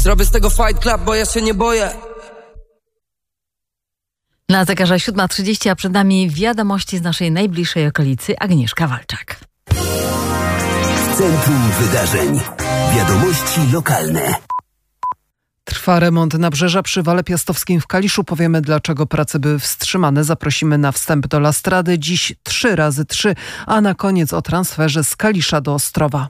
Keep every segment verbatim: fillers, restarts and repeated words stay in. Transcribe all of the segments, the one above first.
Zrobię z tego fight club, bo ja się nie boję. Na zegarze siódma trzydzieści, a przed nami wiadomości z naszej najbliższej okolicy. Agnieszka Walczak. W centrum wydarzeń. Wiadomości lokalne. Trwa remont nabrzeża przy Wale Piastowskim w Kaliszu. Powiemy, dlaczego prace były wstrzymane. Zaprosimy na wstęp do Lastrady. Dziś trzy razy trzy, a na koniec o transferze z Kalisza do Ostrowa.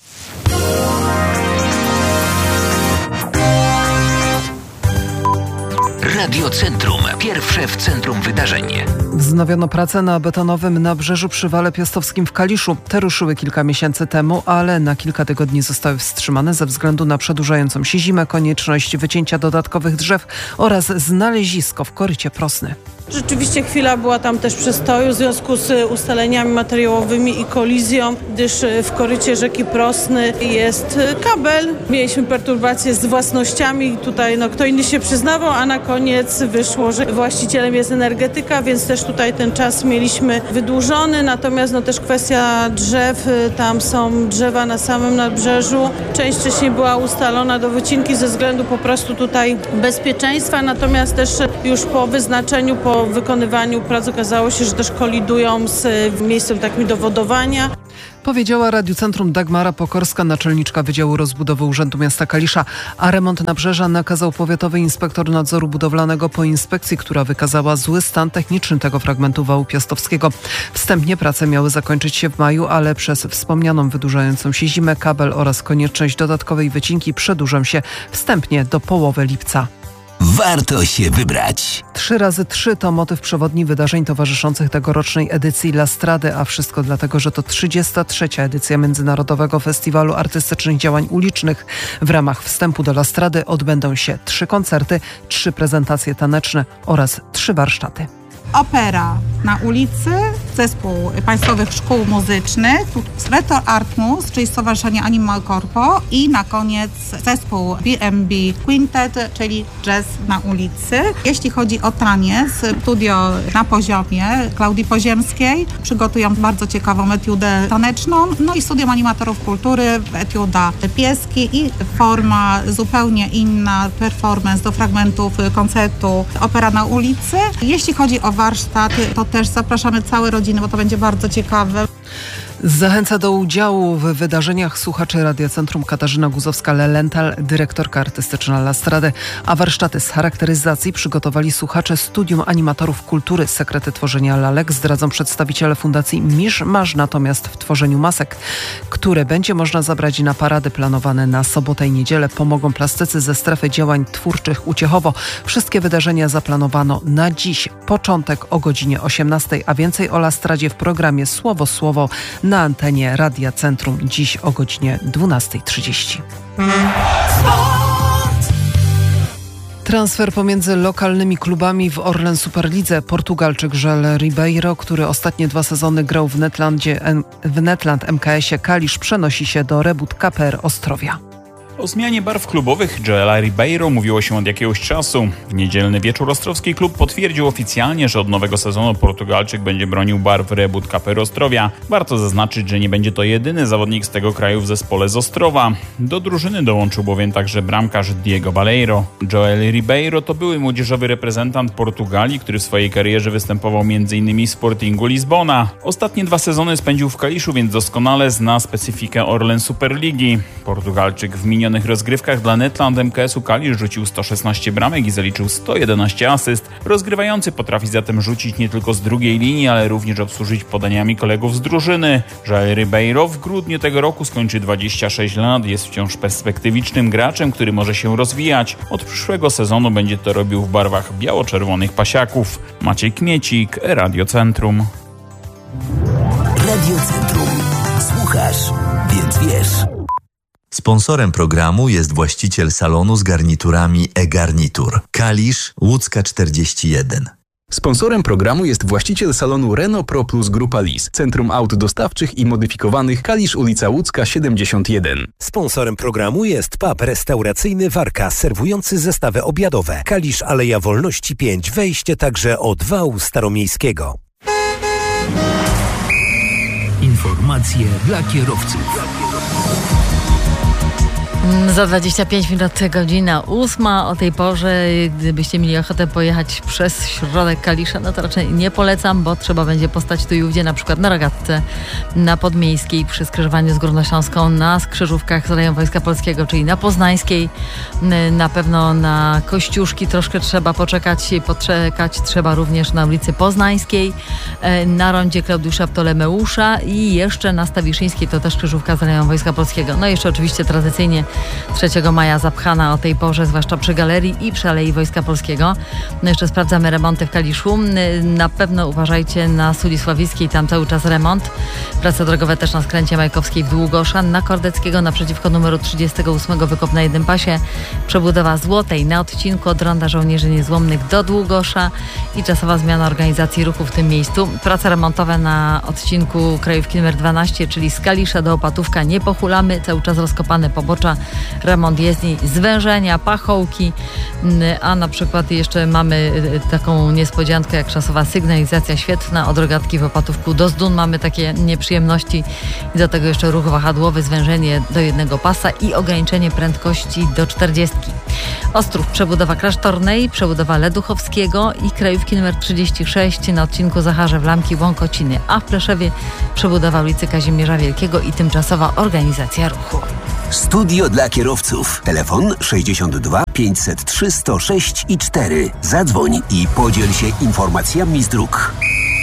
Radio Centrum. Pierwsze w centrum wydarzeń. Wznowiono pracę na betonowym nabrzeżu przy Wale Piastowskim w Kaliszu. Te ruszyły kilka miesięcy temu, ale na kilka tygodni zostały wstrzymane ze względu na przedłużającą się zimę, konieczność wycięcia dodatkowych drzew oraz znalezisko w korycie Prosny. Rzeczywiście chwila była tam też przestoju w związku z ustaleniami materiałowymi i kolizją, gdyż w korycie rzeki Prosny jest kabel. Mieliśmy perturbacje z własnościami, tutaj no, kto inny się przyznawał, a na koniec wyszło, że właścicielem jest energetyka, więc też tutaj ten czas mieliśmy wydłużony, natomiast no, też kwestia drzew, tam są drzewa na samym nabrzeżu. Część wcześniej była ustalona do wycinki ze względu po prostu tutaj bezpieczeństwa, natomiast też już po wyznaczeniu, po wykonywaniu prac okazało się, że też kolidują z miejscem takim do wodowania. Powiedziała Radiu Centrum Dagmara Pokorska, naczelniczka Wydziału Rozbudowy Urzędu Miasta Kalisza, a remont nabrzeża nakazał powiatowy inspektor nadzoru budowlanego po inspekcji, która wykazała zły stan techniczny tego fragmentu wału piastowskiego. Wstępnie prace miały zakończyć się w maju, ale przez wspomnianą wydłużającą się zimę, kabel oraz konieczność dodatkowej wycinki przedłużą się wstępnie do połowy lipca. Warto się wybrać. Trzy razy trzy to motyw przewodni wydarzeń towarzyszących tegorocznej edycji Lastrady, a wszystko dlatego, że to trzydziesta trzecia edycja Międzynarodowego Festiwalu Artystycznych Działań Ulicznych. W ramach wstępu do Lastrady odbędą się trzy koncerty, trzy prezentacje taneczne oraz trzy warsztaty. Opera na ulicy, zespół Państwowych Szkół Muzycznych, Retro Artmus, czyli Stowarzyszenie Animal Corpo i na koniec zespół B M B Quintet, czyli jazz na ulicy. Jeśli chodzi o taniec, studio na poziomie Klaudii Poziemskiej przygotują bardzo ciekawą etiudę taneczną, no i studium animatorów kultury, etiuda pieski i forma zupełnie inna, performance do fragmentów koncertu Opera na ulicy. Jeśli chodzi o warsztaty, to też zapraszamy całe rodziny, bo to będzie bardzo ciekawe. Zachęca do udziału w wydarzeniach słuchaczy Radia Centrum Katarzyna Guzowska-Lelental, dyrektorka artystyczna Lastrady, a warsztaty z charakteryzacji przygotowali słuchacze Studium Animatorów Kultury. Sekrety tworzenia lalek zdradzą przedstawiciele Fundacji Misz-Masz, natomiast w tworzeniu masek, które będzie można zabrać na parady planowane na sobotę i niedzielę, pomogą plastycy ze strefy działań twórczych Uciechowo. Wszystkie wydarzenia zaplanowano na dziś, początek o godzinie osiemnastej, a więcej o Lastradzie w programie Słowo Słowo na antenie Radia Centrum dziś o godzinie dwunasta trzydzieści. Transfer pomiędzy lokalnymi klubami w Orlen Superlidze. Portugalczyk Joel Ribeiro, który ostatnie dwa sezony grał w Netlandzie, w Netland M K S-ie Kalisz, przenosi się do Rebut K P R Ostrowia. O zmianie barw klubowych Joela Ribeiro mówiło się od jakiegoś czasu. W niedzielny wieczór ostrowski klub potwierdził oficjalnie, że od nowego sezonu Portugalczyk będzie bronił barw Rebut K P R Ostrowia. Warto zaznaczyć, że nie będzie to jedyny zawodnik z tego kraju w zespole z Ostrowa. Do drużyny dołączył bowiem także bramkarz Diego Baleiro. Joel Ribeiro to były młodzieżowy reprezentant Portugalii, który w swojej karierze występował między innymi w Sportingu Lizbona. Ostatnie dwa sezony spędził w Kaliszu, więc doskonale zna specyfikę Orlen Superligi. Portugalczyk w minionym rozgrywkach dla Netland M K S-u Kalisz rzucił sto szesnaście bramek i zaliczył sto jedenaście asyst. Rozgrywający potrafi zatem rzucić nie tylko z drugiej linii, ale również obsłużyć podaniami kolegów z drużyny. Joel Ribeiro w grudniu tego roku skończy dwadzieścia sześć lat, jest wciąż perspektywicznym graczem, który może się rozwijać. Od przyszłego sezonu będzie to robił w barwach biało-czerwonych pasiaków. Maciej Kmiecik, Radio Centrum. Radio Centrum. Słuchasz, więc wiesz. Sponsorem programu jest właściciel salonu z garniturami e-Garnitur. Kalisz, Łódzka czterdzieści jeden. Sponsorem programu jest właściciel salonu Renault Pro Plus Grupa Lis, Centrum Aut Dostawczych i Modyfikowanych, Kalisz, ulica Łódzka siedemdziesiąt jeden. Sponsorem programu jest pub restauracyjny Warka, serwujący zestawy obiadowe. Kalisz, Aleja Wolności pięć, wejście także od wału staromiejskiego. Informacje dla kierowców. Za dwadzieścia pięć minut godzina ósma. O tej porze, gdybyście mieli ochotę pojechać przez środek Kalisza, no to raczej nie polecam, bo trzeba będzie postać tu i ówdzie, na przykład na Rogatce, na Podmiejskiej przy skrzyżowaniu z Górnośląską, na skrzyżówkach z Aleją Wojska Polskiego, czyli na Poznańskiej, na pewno na Kościuszki troszkę trzeba poczekać, poczekać trzeba również na ulicy Poznańskiej, na rondzie Klaudiusza Ptolemeusza i jeszcze na Stawiszyńskiej, to też skrzyżówka z Aleją Wojska Polskiego. No i jeszcze oczywiście tradycyjnie trzeciego maja zapchana o tej porze, zwłaszcza przy galerii i przy Alei Wojska Polskiego. No jeszcze sprawdzamy remonty w Kaliszu. Na pewno uważajcie na Suli Sławickiej, tam cały czas remont. Prace drogowe też na skręcie Majkowskiej w Długosza, na Kordeckiego naprzeciwko numeru trzydziestego ósmego wykop na jednym pasie. Przebudowa Złotej na odcinku od Ronda Żołnierzy Niezłomnych do Długosza i czasowa zmiana organizacji ruchu w tym miejscu. Prace remontowe na odcinku krajówki numer dwanaście, czyli z Kalisza do Opatówka nie pochulamy, cały czas rozkopane pobocza, remont jezdni, zwężenia, pachołki, a na przykład jeszcze mamy taką niespodziankę jak czasowa sygnalizacja świetlna od Rogatki w Opatówku do Zdun. Mamy takie nieprzyjemności i do tego jeszcze ruch wahadłowy, zwężenie do jednego pasa i ograniczenie prędkości do czterdziestki. Ostrów, przebudowa Klasztornej, przebudowa Leduchowskiego i krajówki numer trzydzieści sześć na odcinku Zacharzew-Lamki Łąkociny, a w Pleszewie przebudowa ulicy Kazimierza Wielkiego i tymczasowa organizacja ruchu. Studio dla kierowców. Telefon sześćdziesiąt dwa pięćset trzy sto sześć i cztery. Zadzwoń i podziel się informacjami z dróg.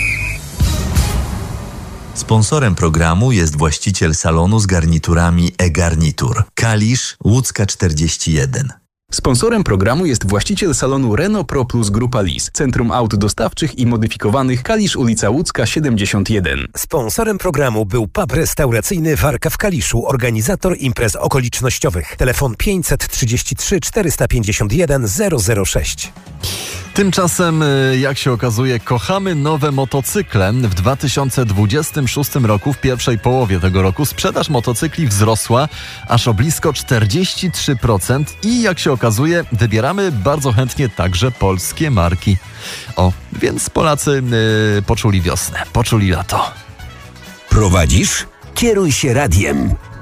Sponsorem programu jest właściciel salonu z garniturami e-garnitur. Kalisz, Łódzka czterdzieści jeden. Sponsorem programu jest właściciel salonu Renault Pro Plus Grupa Lis, Centrum Aut Dostawczych i Modyfikowanych, Kalisz, ulica Łódzka siedemdziesiąt jeden. Sponsorem programu był pub restauracyjny Warka w Kaliszu, organizator imprez okolicznościowych. Telefon pięćset trzydzieści trzy czterysta pięćdziesiąt jeden zero zero sześć. Tymczasem, jak się okazuje, kochamy nowe motocykle. W dwa tysiące dwudziestym szóstym roku, w pierwszej połowie tego roku, sprzedaż motocykli wzrosła aż o blisko czterdzieści trzy procent i jak się okazuje, wybieramy bardzo chętnie także polskie marki. O, więc Polacy yy, poczuli wiosnę, poczuli lato. Prowadzisz? Kieruj się radiem.